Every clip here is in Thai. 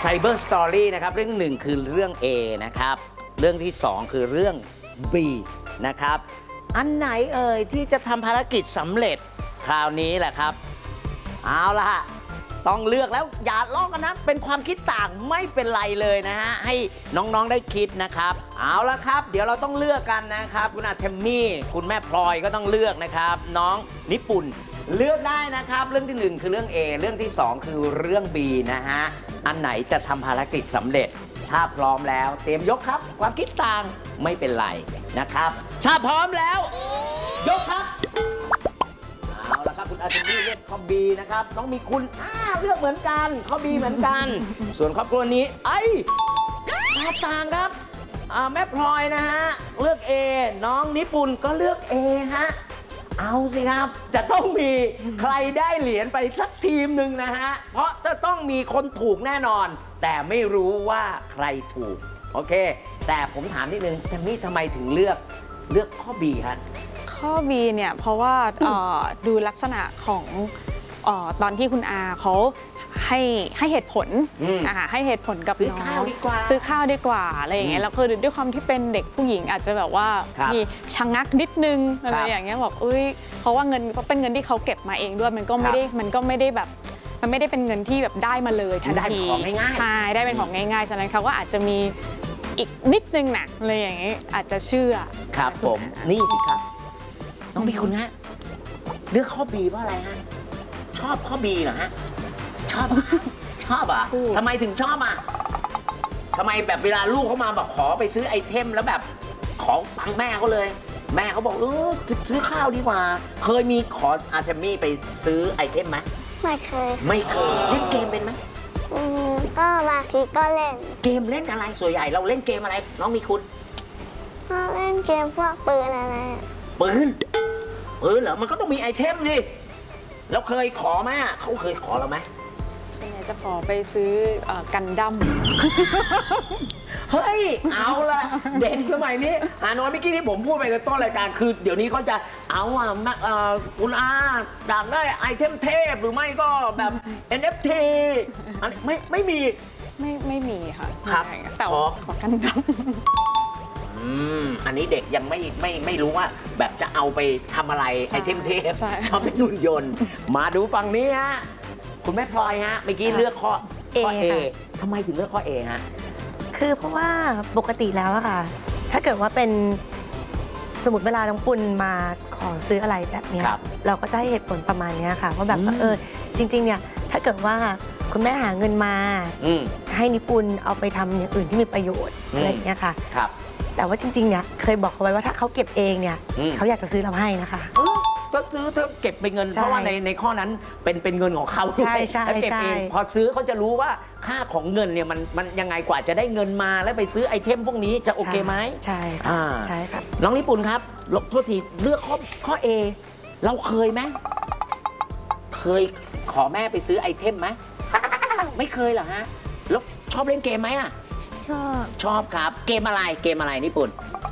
Cyber Story นะครับเรื่องหนึ่งคือเรื่อง A นะครับเรื่องที่2คือเรื่อง B นะครับอันไหนเอ่ยที่จะทำภารกิจสำเร็จคราวนี้แหละครับเอาล่ะต้องเลือกแล้วอย่าลอกกันนะเป็นความคิดต่างไม่เป็นไรเลยนะฮะให้น้องๆได้คิดนะครับเอาละครับเดี๋ยวเราต้องเลือกกันนะครับคุณอาเทมมี่คุณแม่พลอยก็ต้องเลือกนะครับน้องนิปุ่นเลือกได้นะครับเรื่องที่1คือเรื่อง A เรื่องที่2คือเรื่อง B นะฮะอันไหนจะทำภารกิจสำเร็จถ้าพร้อมแล้วเตรียมยกครับความคิดต่างไม่เป็นไรนะครับถ้าพร้อมแล้วยกครับเอาละครับคุณอาเทมมี่เลือกข้อ B นะครับน้องมีคุณเลือกเหมือนกันข้อ B เหมือนกันส่วนครอบครัวนี้แตกต่างครับแม่พลอยนะฮะเลือก A น้องนิปุ่นก็เลือก A ฮะเอาสิครับจะต้องมีใครได้เหรียญไปสักทีมหนึ่งนะฮะเพราะจะต้องมีคนถูกแน่นอนแต่ไม่รู้ว่าใครถูกโอเคแต่ผมถามนิดนึงแต่นี่ทำไมถึงเลือกข้อ B ฮะข้อ B เนี่ยเพราะว่าดูลักษณะของตอนที่คุณอาเขาให้เหตุผลให้เหตุผลกับน้องซื้อข้าวดีกว่าอะไรอย่างเงี้ยแล้วคือด้วยความที่เป็นเด็กผู้หญิงอาจจะแบบว่ามีชะงักนิดนึงอะไรอย่างเงี้ยบอกเพราะว่าเงินก็เป็นเงินที่เขาเก็บมาเองด้วยมันก็ไม่ได้แบบมันไม่ได้เป็นเงินที่แบบได้มาเลยทันทีใช่ได้เป็นของง่ายๆฉะนั้นเขาก็อาจจะมีอีกนิดนึงนะอะไรอย่างเงี้ยอาจจะเชื่อครับผมนี่สิครับน้องบีคุณฮะเลือกข้อ B เพราะอะไรฮะชอบข้อ B เหรอฮะชอบอ่ะทำไมถึงชอบอ่ะทำไมแบบเวลาลูกเขามาแบบขอไปซื้อไอเทมแล้วแบบขอตังค์แม่เขาเลยแม่เขาบอกซื้อข้าวดีกว่าเคยมีขออาร์เทมี่ไปซื้อไอเทมไหมไม่เคยเล่นเกมเป็นไหมก็บางทีก็เล่นเกมเล่นอะไรส่วนใหญ่เราเล่นเกมอะไรน้องมีคุณเล่นเกมพวกปืนอะไรปืนเหรอมันก็ต้องมีไอเทมดิแล้วเคยขอไหมเขาเคยขอเราไหมส่วนใหญ่จะขอไปซื้อกันดั้มเฮ้ยเอาละเด็กสมัยนี้น้อยเมื่อกี้ที่ผมพูดไปในต้นรายการคือเดี๋ยวนี้เขาจะเอาคุณอาอยากได้ไอเทมเทพหรือไม่ก็แบบ NFT อันนี้ไม่มีค่ะครับแต่ขอกันดั้มอันนี้เด็กยังไม่รู้ว่าแบบจะเอาไปทำอะไรไอเทมเทพชอบเป็นหุ่นยนต์มาดูฝั่งนี้ฮะคุณแม่พลอยฮะเมื่อกี้เลือกข้อ A ทำไมถึงเลือกข้อ A ฮะคือเพราะว่าปกติแล้วอะค่ะถ้าเกิดว่าเป็นสมมติเวลาน้องปุณมาขอซื้ออะไรแบบนี้เราก็จะให้เหตุผลประมาณนี้ค่ะว่าแบบจริงๆเนี่ยถ้าเกิดว่าคุณแม่หาเงินมาให้นิปุณเอาไปทำอย่างอื่นที่มีประโยชน์อะไรอย่างเงี้ยค่ะแต่ว่าจริงๆเนี่ยเคยบอกเขาไว้ว่าถ้าเขาเก็บเองเนี่ยเขาอยากจะซื้อเราให้นะคะก็ซื้อเธอเก็บเป็นเงินเพราะว่าในข้อนั้นเป็นเงินของเขาแล้วเก็บเองพอซื้อเขาจะรู้ว่าค่าของเงินเนี่ยมันยังไงกว่าจะได้เงินมาแล้วไปซื้อไอเทมพวกนี้จะโอเคไหมใช่ค่ะน้องญี่ปุ่นครับโทษทีเลือกข้อ A เราเคยไหมเคยขอแม่ไปซื้อไอเทมไหมไม่เคยเหรอฮะแล้วชอบเล่นเกมไหมอ่ะชอบครับเกมอะไรญี่ปุ่น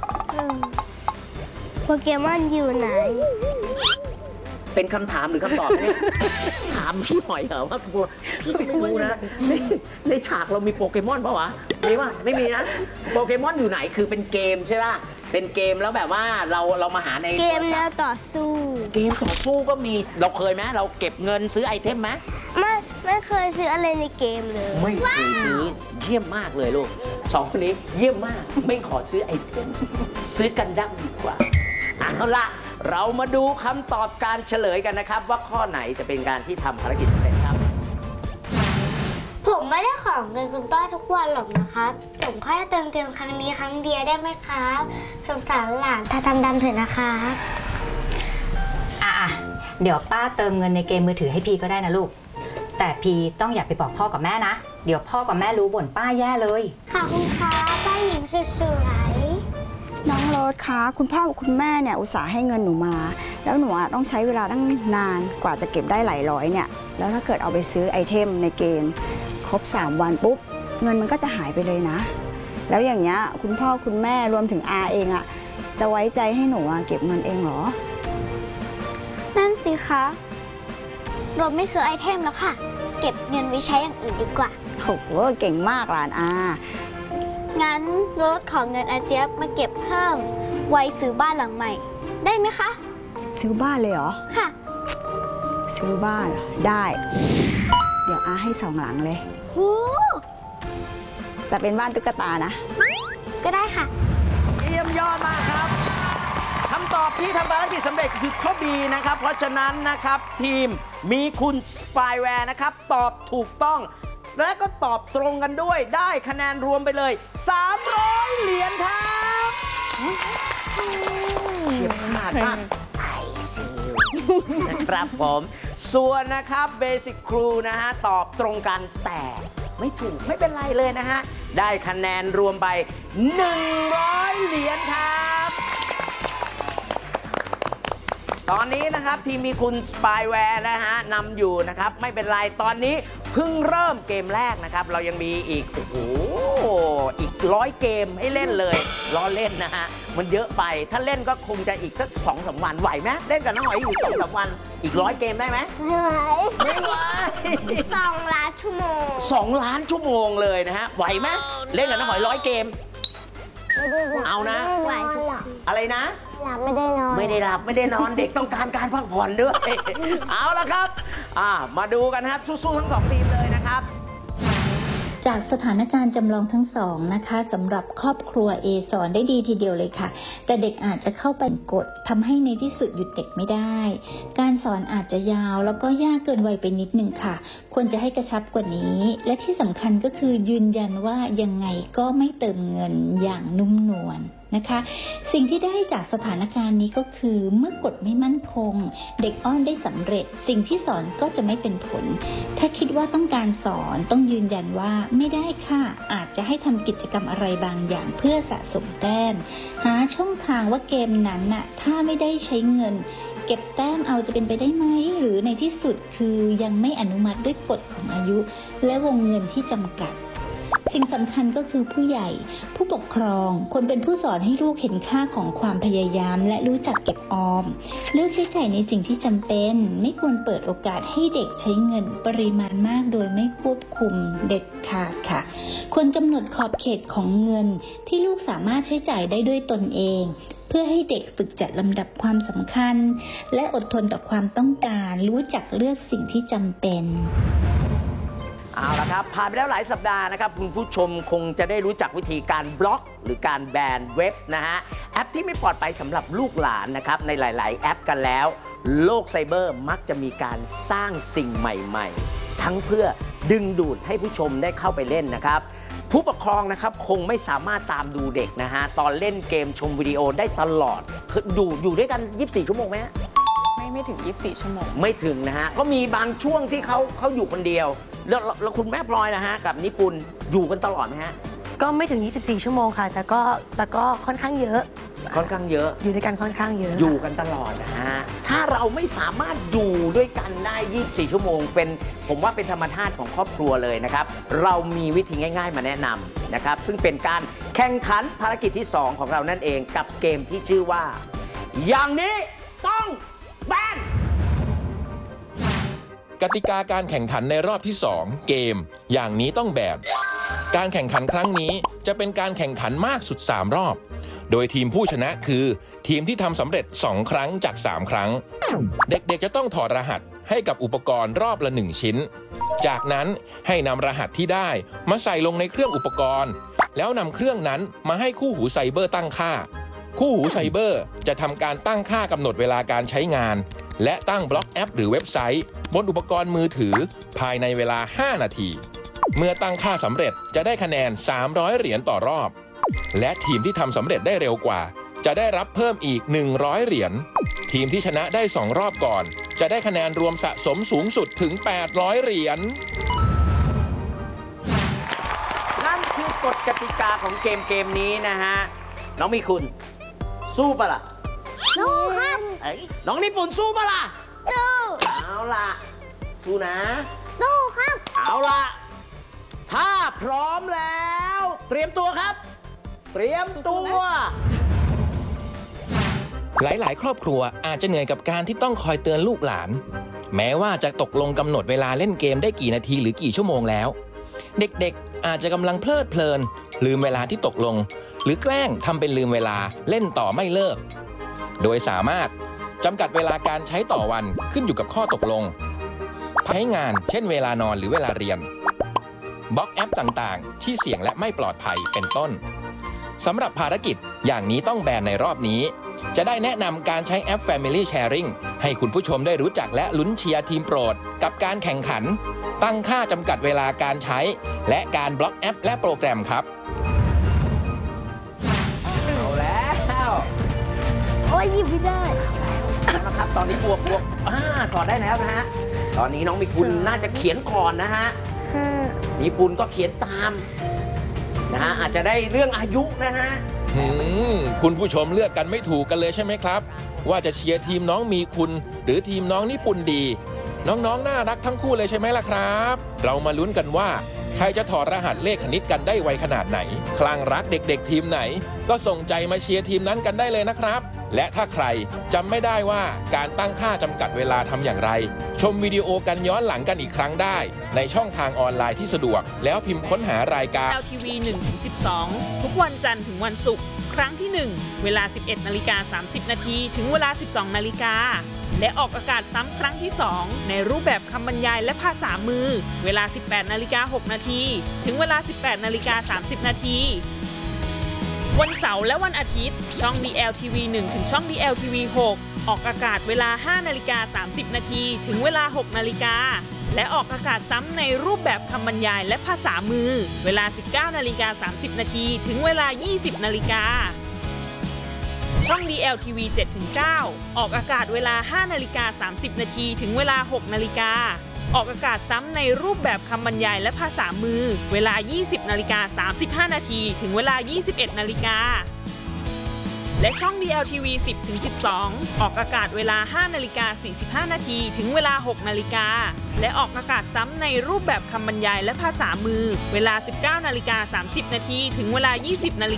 โปเกมอนอยู่ไหนเป็นคำถามหรือคำตอบเนี่ยถามพี่หอยเหรอว่าพี่ไม่รู้นะในฉากเรามีโปเกมอนเปล่าวะไม่มีนะโปเกมอนอยู่ไหนคือเป็นเกมใช่ป่ะเป็นเกมแล้วแบบว่าเรามาหาในเกมแล้วต่อสู้ก็มีเราเคยไหมเราเก็บเงินซื้อไอเทมไหมไม่เคยซื้ออะไรในเกมเลยไม่เคยซื้อเยี่ยมมากเลยลูกสองคนนี้เยี่ยมมากไม่ขอซื้อไอเทมซื้อกันดั้มดีกว่าเอาละเรามาดูคำตอบการเฉลยกันนะครับว่าข้อไหนจะเป็นการที่ทำภารกิจสำเร็จครับผมไม่ได้ขอเงินคุณป้าทุกวันหรอกนะครับผมแค่เติมเกมครั้งนี้ครั้งเดียวได้ไหมครับสงสารหลานถ้าทำดำเถอะนะครับเดี๋ยวป้าเติมเงินในเกมมือถือให้พี่ก็ได้นะลูกแต่พี่ต้องอย่าไปบอกพ่อกับแม่นะเดี๋ยวพ่อกับแม่รู้บ่นป้าแย่เลยขอบคุณค่ะป้าหญิงสวยน้องโรสคะคุณพ่อคุณแม่เนี่ยอุตส่าห์ให้เงินหนูมาแล้วหนูต้องใช้เวลาตั้งนานกว่าจะเก็บได้หลายร้อยเนี่ยแล้วถ้าเกิดเอาไปซื้อไอเทมในเกมครบ3 วันปุ๊บเงินมันก็จะหายไปเลยนะแล้วอย่างเงี้ยคุณพ่อคุณแม่รวมถึงอาเองอะจะไว้ใจให้หนูเก็บเงินเองเหรอนั่นสิคะโรสไม่ซื้อไอเทมแล้วค่ะเก็บเงินไว้ใช้อย่างอื่นดีกว่าโอ้โหเก่งมากหลานอางั้นโรสขอเงินอาเจี๊ยบมาเก็บเพิ่มไว้ซื้อบ้านหลังใหม่ ได้ไหมคะซื้อบ้านเลยเหรอค่ะซื้อบ้านเหรอได้ เดี๋ยวอาให้2 หลังเลยโอ้แต่เป็นบ้านตุ๊กตานะก็ได้ค่ะเยี่ยมยอดมากครับคำตอบที่ทำภารกิจสำเร็จคือข้อ B นะครับ เพราะฉะนั้นนะครับทีมมีคุณสปายแวร์นะครับ ตอบถูกต้อง และก็ตอบตรงกันด้วยได้คะแนนรวมไปเลย 300 เหรียญครับเฉียบขาดมากไอซิลนะครับผม ส่วนนะครับเบสิกครูนะฮะ ตอบตรงกันแต่ไม่ถูกไม่เป็นไรเลยนะฮะ ได้คะแนนรวมไป 100 เหรียญครับ ตอนนี้นะครับทีมมีคุณสปายแวร์นะฮะนำอยู่นะครับไม่เป็นไรตอนนี้เพิ่งเริ่มเกมแรกนะครับเรายังมีอีกโอ้โหอีก100 เกมให้เล่นเลยล้อเล่นนะฮะมันเยอะไปถ้าเล่นก็คงจะอีกสัก2-3 วันไหวไหมเล่นกับน้องหอยอยู่2-3 วันอีก100 เกมได้ไหมไม่ไหวไม่ไหว 2 ล้านชั่วโมง 2 ล้านชั่วโมงเลยนะฮะไหวไหมเล่นกับน้องหอย100 เกมเอานะไหวอะไรนะหลับไม่ได้นอนไม่ได้หลับไม่ได้นอนเด็กต้องการการพักผ่อนด้วย เอาละครับมาดูกันครับสู้ๆทั้ง2 ทีมเลยนะครับจากสถานการณ์จำลองทั้งสองนะคะสำหรับครอบครัว A สอนได้ดีทีเดียวเลยค่ะแต่เด็กอาจจะเข้าไปกดทำให้ในที่สุดหยุดเด็กไม่ได้ การสอนอาจจะยาวแล้วก็ยากเกินวัยไปนิดหนึ่งค่ะควรจะให้กระชับกว่านี้และที่สำคัญก็คือยืนยันว่ายังไงก็ไม่เติมเงินอย่างนุ่มนวลนะคะสิ่งที่ได้จากสถานการณ์นี้ก็คือเมื่อกฎไม่มั่นคงเด็กอ้อนได้สำเร็จสิ่งที่สอนก็จะไม่เป็นผลถ้าคิดว่าต้องการสอนต้องยืนยันว่าไม่ได้ค่ะอาจจะให้ทำกิจกรรมอะไรบางอย่างเพื่อสะสมแต้มหาช่องทางว่าเกมนั้นน่ะถ้าไม่ได้ใช้เงินเก็บแต้มเอาจะเป็นไปได้ไหมหรือในที่สุดคือยังไม่อนุมัติด้วยกฎของอายุและวงเงินที่จำกัดสิ่งสำคัญก็คือผู้ใหญ่ผู้ปกครองควรเป็นผู้สอนให้ลูกเห็นค่าของความพยายามและรู้จักเก็บออมเลือกใช้จ่ายในสิ่งที่จำเป็นไม่ควรเปิดโอกาสให้เด็กใช้เงินปริมาณมากโดยไม่ควบคุมเด็ดขาดค่ะควรกำหนดขอบเขตของเงินที่ลูกสามารถใช้จ่ายได้ด้วยตนเองเพื่อให้เด็กฝึกจัดลำดับความสำคัญและอดทนต่อความต้องการรู้จักเลือกสิ่งที่จำเป็นเอาละครับผ่านไปแล้วหลายสัปดาห์นะครับคุณผู้ชมคงจะได้รู้จักวิธีการบล็อกหรือการแบนเว็บนะฮะแอปที่ไม่ปลอดภัยสำหรับลูกหลานนะครับในหลายๆแอปกันแล้วโลกไซเบอร์มักจะมีการสร้างสิ่งใหม่ๆทั้งเพื่อดึงดูดให้ผู้ชมได้เข้าไปเล่นนะครับผู้ปกครองนะครับคงไม่สามารถตามดูเด็กนะฮะตอนเล่นเกมชมวิดีโอได้ตลอดคืออยู่ด้วยกัน24 ชั่วโมงไหมฮะไม่ถึง24 ชั่วโมงไม่ถึงนะฮะก็มีบางช่วงที่เขาอยู่คนเดียวแล้วคุณแม่พลอยนะฮะกับนิปุนอยู่กันตลอดไหมฮะก็ไม่ถึง24 ชั่วโมงค่ะแต่ก็ค่อนข้างเยอะอยู่ด้วยกันค่อนข้างเยอะอยู่กันตลอดนะฮะถ้าเราไม่สามารถอยู่ด้วยกันได้24 ชั่วโมงผมว่าเป็นธรรมชาติของครอบครัวเลยนะครับเรามีวิธีง่ายๆมาแนะนำนะครับซึ่งเป็นการแข่งขันภารกิจที่2ของเรานั่นเองกับเกมที่ชื่อว่าอย่างนี้ต้องแบนกติกาการแข่งขันในรอบที่ 2 เกมอย่างนี้ต้องแบนการแข่งขันครั้งนี้จะเป็นการแข่งขันมากสุด3 รอบโดยทีมผู้ชนะคือทีมที่ทำสำเร็จ2 ครั้งจาก3 ครั้งเด็กๆจะต้องถอดรหัสให้กับอุปกรณ์รอบละ1 ชิ้นจากนั้นให้นำรหัสที่ได้มาใส่ลงในเครื่องอุปกรณ์แล้วนำเครื่องนั้นมาให้คู่หูไซเบอร์ตั้งค่าคู่หูไซเบอร์จะทำการตั้งค่ากำหนดเวลาการใช้งานและตั้งบล็อกแอปหรือเว็บไซต์บนอุปกรณ์มือถือภายในเวลา5 นาทีเมื่อตั้งค่าสำเร็จจะได้คะแนน300 เหรียญต่อรอบและทีมที่ทำสำเร็จได้เร็วกว่าจะได้รับเพิ่มอีก100 เหรียญทีมที่ชนะได้2 รอบก่อนจะได้คะแนนรวมสะสมสูงสุดถึง800 เหรียญนั่นคือกฎกติกาของเกมนี้นะฮะน้องมีคุณสู้ปะล่ะสู้ครับน้องนิปุนสู้ปะล่ะสู้เอาล่ะสู้นะสู้ครับเอาล่ะถ้าพร้อมแล้วเตรียมตัวครับเตรียมตัวหลายๆครอบครัวอาจจะเหนื่อยกับการที่ต้องคอยเตือนลูกหลานแม้ว่าจะตกลงกำหนดเวลาเล่นเกมได้กี่นาทีหรือกี่ชั่วโมงแล้วเด็กๆอาจจะกำลังเพลิดเพลินลืมเวลาที่ตกลงหรือแกล้งทำเป็นลืมเวลาเล่นต่อไม่เลิกโดยสามารถจำกัดเวลาการใช้ต่อวันขึ้นอยู่กับข้อตกลงใช้งานเช่นเวลานอนหรือเวลาเรียนบล็อกแอปต่างๆที่เสี่ยงและไม่ปลอดภัยเป็นต้นสำหรับภารกิจอย่างนี้ต้องแบนในรอบนี้จะได้แนะนำการใช้แอป Family Sharing ให้คุณผู้ชมได้รู้จักและลุ้นเชียร์ทีมโปรดกับการแข่งขันตั้งค่าจำกัดเวลาการใช้และการบล็อกแอปและโปรแกรมครับเอาแล้วโอ้ยหยิบไม่ได้นะครับตอนนี้บวกถอดได้แล้วนะฮะตอนนี้น้องมิปุลน่าจะเขียนก่อนนะฮะนิปุลก็เขียนตามนะฮะอาจจะได้เรื่องอายุนะฮะคุณผู้ชมเลือกกันไม่ถูกกันเลยใช่ไหมครับว่าจะเชียร์ทีมน้องมีคุณหรือทีมน้องนิปุลดีน้องๆน่ารักทั้งคู่เลยใช่ไหมล่ะครับเรามาลุ้นกันว่าใครจะถอดรหัสเลขคณิตกันได้ไวขนาดไหนคลั่งรักเด็กๆทีมไหนก็ส่งใจมาเชียร์ทีมนั้นกันได้เลยนะครับและถ้าใครจำไม่ได้ว่าการตั้งค่าจำกัดเวลาทำอย่างไรชมวิดีโอกันย้อนหลังกันอีกครั้งได้ในช่องทางออนไลน์ที่สะดวกแล้วพิมพ์ค้นหารายการ LTV 1-12 ทุกวันจันทร์ถึงวันศุกร์ครั้งที่ 1 เวลา 11:30 น. ถึงเวลา 12:00 น. และออกอากาศซ้ำครั้งที่ 2 ในรูปแบบคำบรรยายและภาษามือเวลา 18:06 น. ถึงเวลา 18:30 น. วันเสาร์และวันอาทิตย์ช่อง DLTV 1 ถึงช่อง DLTV 6 ออกอากาศเวลา 5:30 น. ถึงเวลา 6:00 น. และออกอากาศซ้ำในรูปแบบคำบรรยายและภาษามือเวลา 19:30 น. ถึงเวลา 20:00 น. ช่อง DLTV 7-9 ออกอากาศเวลา 5:30 น. ถึงเวลา 6:00 น. ออกอากาศซ้ำในรูปแบบคำบรรยายและภาษามือเวลา 20:35 น. ถึงเวลา 21:00 น. และช่อง DLTV 10-12 ออกอากาศเวลา 5:45 น. ถึงเวลา 6:00 น. และออกอากาศซ้ำในรูปแบบคำบรรยายและภาษามือเวลา 19:30 น. ถึงเวลา 20:00 น.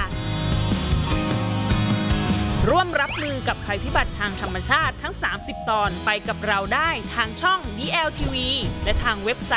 ร่วมรับมือกับภัยพิบัติทางธรรมชาติทั้ง 30 ตอนไปกับเราได้ทางช่อง DLTV และทางเว็บไซต์